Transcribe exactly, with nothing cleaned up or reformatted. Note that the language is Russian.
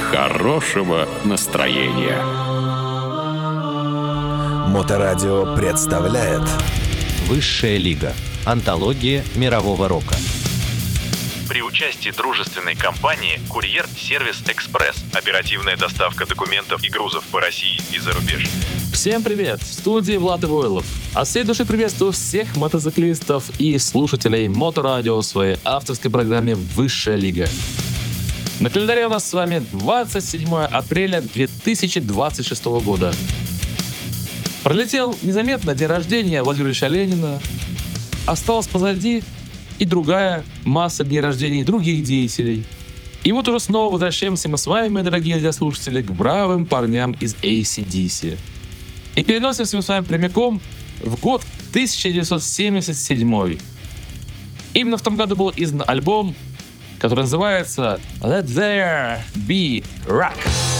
хорошего настроения. Моторадио представляет Высшая лига. Антология мирового рока. При участии дружественной компании «Курьер-сервис Экспресс». Оперативная доставка документов и грузов по России и за рубеж. Всем привет! В студии Влад Ивойлов. От всей души приветствую всех мотоциклистов и слушателей Моторадио в своей авторской программе «Высшая лига». На календаре у нас с вами двадцать седьмое апреля две тысячи двадцать шестого года. Пролетел незаметно день рождения Владимира Ильича Ленина. Осталась позади и другая масса дней рождения других деятелей. И вот уже снова возвращаемся мы с вами, мои дорогие радиослушатели, к бравым парням из эй си ди си. И переносимся мы с вами прямиком в год тысяча девятьсот семьдесят седьмой. Именно в том году был издан альбом, который называется «Let There Be Rock».